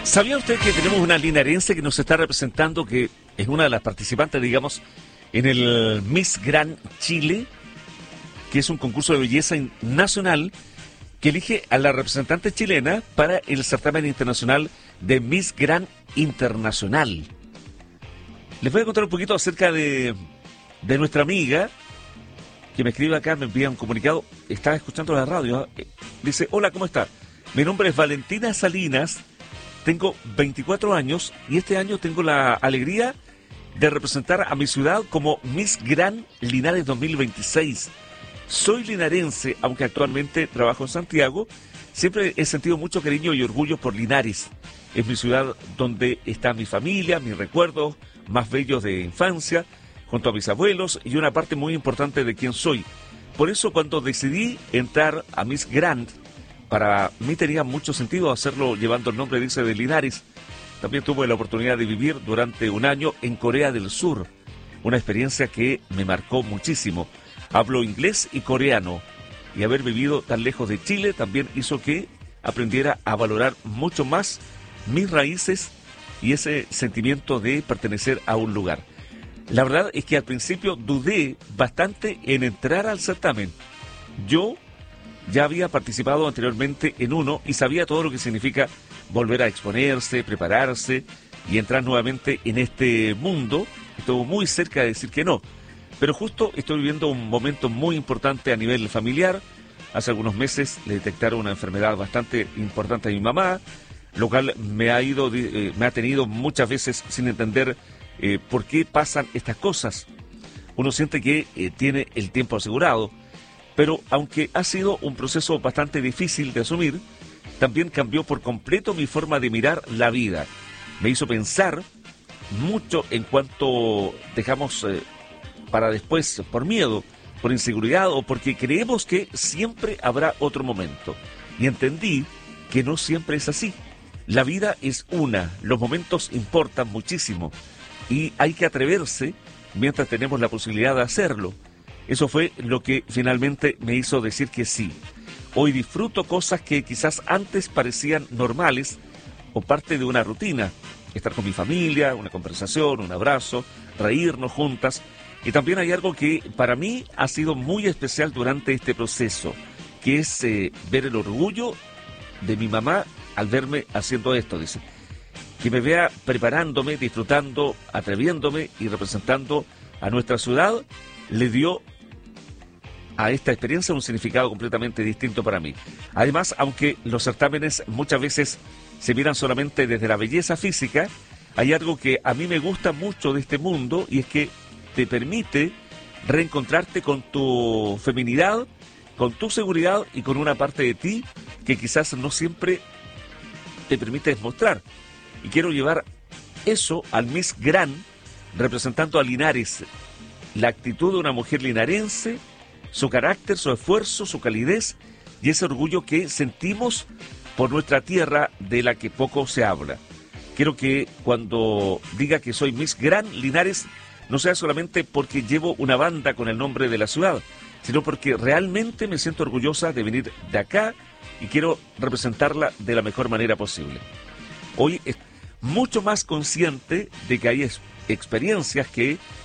¿Sabía usted que tenemos una linarense que nos está representando, que es una de las participantes, digamos, en el Miss Grand Chile, que es un concurso de belleza nacional que elige a la representante chilena para el certamen internacional de Miss Grand Internacional? Les voy a contar un poquito acerca de nuestra amiga, que me escribe acá, me envía un comunicado, estaba escuchando la radio, dice: hola, ¿cómo está? Mi nombre es Valentina Salinas, tengo 24 años y este año tengo la alegría de representar a mi ciudad como Miss Grand Linares 2026. Soy linarense, aunque actualmente trabajo en Santiago. Siempre he sentido mucho cariño y orgullo por Linares. Es mi ciudad donde está mi familia, mis recuerdos más bellos de infancia, junto a mis abuelos y una parte muy importante de quién soy. Por eso, cuando decidí entrar a Miss Grand, para mí tenía mucho sentido hacerlo llevando el nombre, dice, de Linares. También tuve la oportunidad de vivir durante un año en Corea del Sur, una experiencia que me marcó muchísimo. Hablo inglés y coreano, y haber vivido tan lejos de Chile también hizo que aprendiera a valorar mucho más mis raíces y ese sentimiento de pertenecer a un lugar. La verdad es que al principio dudé bastante en entrar al certamen. Yo ya había participado anteriormente en uno y sabía todo lo que significa volver a exponerse, prepararse y entrar nuevamente en este mundo. Estuve muy cerca de decir que no, pero justo estoy viviendo un momento muy importante a nivel familiar. Hace algunos meses le detectaron una enfermedad bastante importante a mi mamá, lo cual me ha tenido muchas veces sin entender por qué pasan estas cosas. Uno siente que tiene el tiempo asegurado, pero aunque ha sido un proceso bastante difícil de asumir, también cambió por completo mi forma de mirar la vida. Me hizo pensar mucho en cuanto dejamos para después, por miedo, por inseguridad o porque creemos que siempre habrá otro momento. Y entendí que no siempre es así. La vida es una, los momentos importan muchísimo y hay que atreverse mientras tenemos la posibilidad de hacerlo. Eso fue lo que finalmente me hizo decir que sí. Hoy disfruto cosas que quizás antes parecían normales o parte de una rutina. Estar con mi familia, una conversación, un abrazo, reírnos juntas. Y también hay algo que para mí ha sido muy especial durante este proceso, que es ver el orgullo de mi mamá al verme haciendo esto, dice. Que me vea preparándome, disfrutando, atreviéndome y representando a nuestra ciudad, le dio a esta experiencia un significado completamente distinto para mí. Además, aunque los certámenes muchas veces se miran solamente desde la belleza física, hay algo que a mí me gusta mucho de este mundo y es que te permite reencontrarte con tu feminidad, con tu seguridad y con una parte de ti que quizás no siempre te permite mostrar. Y quiero llevar eso al Miss Grand, representando a Linares, la actitud de una mujer linarense, su carácter, su esfuerzo, su calidez y ese orgullo que sentimos por nuestra tierra de la que poco se habla. Quiero que cuando diga que soy Miss Grand Linares, no sea solamente porque llevo una banda con el nombre de la ciudad, sino porque realmente me siento orgullosa de venir de acá y quiero representarla de la mejor manera posible. Hoy es mucho más consciente de que hay experiencias que